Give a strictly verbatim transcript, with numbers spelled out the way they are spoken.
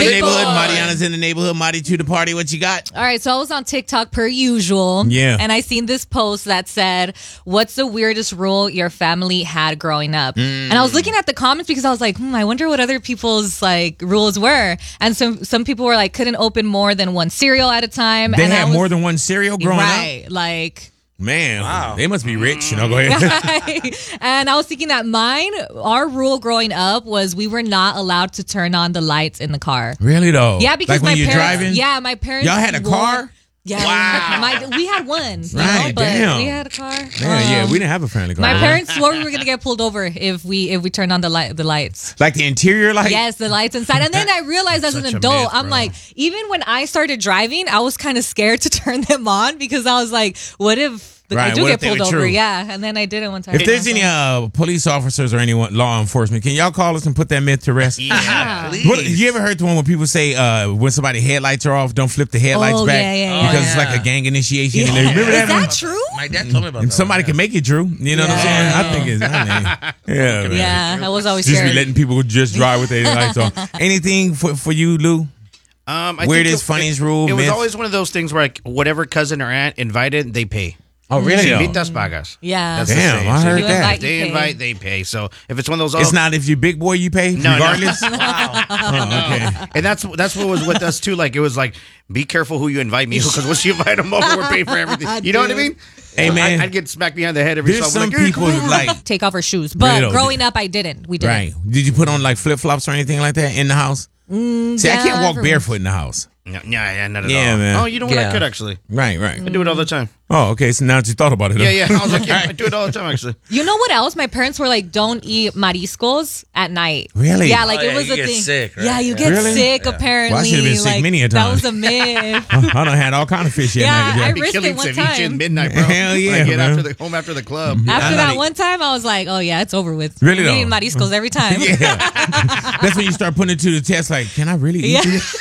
Neighborhood, Mariana's in the neighborhood. Mari to the party. What you got? All right, so I was on TikTok per usual. Yeah. And I seen this post that said, what's the weirdest rule your family had growing up? Mm. And I was looking at the comments because I was like, hmm, I wonder what other people's like rules were. And some some people were like, couldn't open more than one cereal at a time. They and had was, more than one cereal growing right, up? Right, like... Man, wow. They must be rich. You know, go ahead. Right. And I was thinking that mine, our rule growing up was we were not allowed to turn on the lights in the car. Really though? Yeah, because like when my you're parents. driving? Yeah, my parents. Y'all had a wore, car? Yeah. Wow. My, we had one. You right. know, but damn. we had a car. Yeah, um, yeah. We didn't have a family car. My parents swore we were gonna get pulled over if we if we turned on the light the lights. Like the interior light? Yes, the lights inside. And then I realized as an adult, myth, I'm like, even when I started driving, I was kind of scared to turn them on because I was like, what if right, I do what get if pulled over? true? Yeah, and then I did it one time. If there's any uh, police officers or anyone law enforcement, can y'all call us and put that myth to rest? Yeah, please. What, you ever heard the one when people say uh, when somebody headlights are off, don't flip the headlights oh, back yeah, yeah, because yeah. it's like a gang initiation? Yeah. And they, remember that Is one? that true? My dad told me about And that. somebody one, can make it true. You know Yeah. what I'm saying? I think it's, I mean, yeah, man. Yeah, I was always Just scared. be letting people just drive with their lights on. Anything for, for you, Lou? Um, I Weirdest, think it, funniest it, rule, It was myth? always one of those things where like whatever cousin or aunt invited, they pay. Oh, really? Si though? invitas, pagas. Yeah. That's the Damn, same. I So heard You that. invite, If they you pay. invite, they pay. So if it's one of those, It's oh, not if you big boy, you pay, No, no. regardless? wow. Oh, okay. And that's that's what was with us too. Like it was like, be careful who you invite me because once you invite them over, we're paying for everything. You know what I mean? Hey, So man. I, I'd get smacked behind the head every There's so some like, "Hey, people come on." like, Take off our shoes. But Really? growing up, I didn't. We didn't. right. Did you put on like flip flops or anything like that in the house? Mm, See, I yeah, can't walk for- barefoot in the house. Yeah, yeah, yeah, not at Yeah, all. man. Oh, you know what? I Yeah. could actually. Right, right. I do it all the time. Oh, okay. So now that you thought about it. Yeah, huh? yeah. I was like, yeah, I do it all the time actually. You know what else? My parents were like, don't eat mariscos at night. Really? Yeah, like Oh, it yeah, was you a get thing. sick, right? Yeah, you Yeah. get Really? sick Yeah. apparently. Well, I should've been sick like, many a That time. was a myth. I done had all kind of fish at Yeah, night. I Yeah. Be risked killing it one ceviche at time. midnight, bro. Hell yeah, When I get man. after the home after the club. After I'm that not one time, I was like, oh yeah, it's over with. Really I'm eating though? mariscos every time. Yeah. That's when you start putting it to the test like, can I really eat Yeah. this?